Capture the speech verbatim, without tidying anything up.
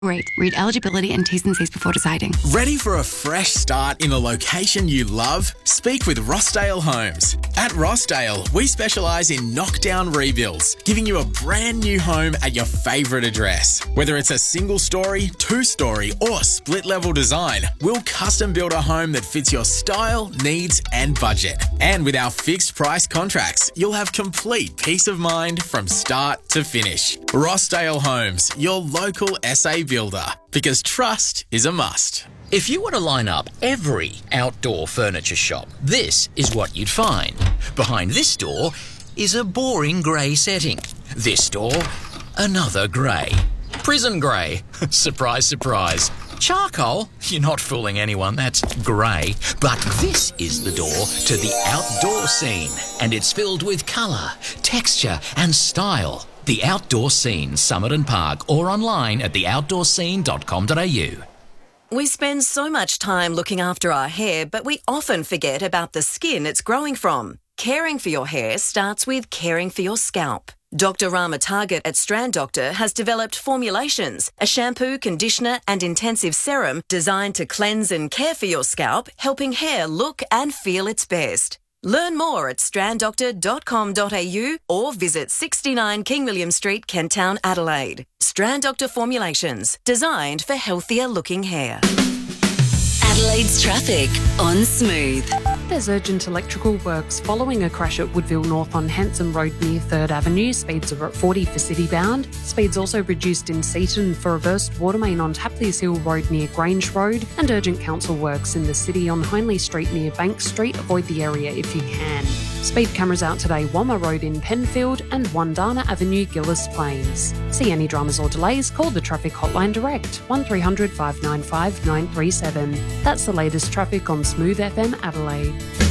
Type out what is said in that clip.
Great. Read eligibility and T's and C's before deciding. Ready for a fresh start in a location you love? Speak with Rossdale Homes. At Rossdale, we specialise in knockdown rebuilds, giving you a brand new home at your favourite address. Whether it's a single story, two story or split level design, we'll custom build a home that fits your style, needs and budget. And with our fixed price contracts, you'll have complete peace of mind from start to finish. Rossdale Homes, your local S A builder, because trust is a must. If you were to line up every outdoor furniture shop, this is what you'd find. Behind this door is a boring grey setting. This door, another grey. Prison grey. Surprise, surprise. Charcoal? You're not fooling anyone, that's grey. But this is the door to the outdoor scene, and it's filled with colour, texture and style. The Outdoor Scene, Summit and Park, or online at the outdoor scene dot com dot a u. We spend so much time looking after our hair, but we often forget about the skin it's growing from. Caring for your hair starts with caring for your scalp. Doctor Rama Target at Strand Doctor has developed formulations, a shampoo, conditioner and intensive serum designed to cleanse and care for your scalp, helping hair look and feel its best. Learn more at strand doctor dot com dot a u or visit sixty-nine King William Street, Kent Town, Adelaide. Strand Doctor Formulations, designed for healthier looking hair. Adelaide's traffic on Smooth. There's urgent electrical works following a crash at Woodville North on Hanson Road near third Avenue. Speeds are at forty for city bound. Speeds also reduced in Seaton for reversed water main on Tapley's Hill Road near Grange Road, and urgent council works in the city on Hindley Street near Bank Street. Avoid the area if you can. Speed cameras out today, Wammer Road in Penfield and Wandana Avenue, Gillis Plains. See any dramas or delays, call the traffic hotline direct, one three hundred five nine five nine three seven. That's the latest traffic on Smooth F M Adelaide.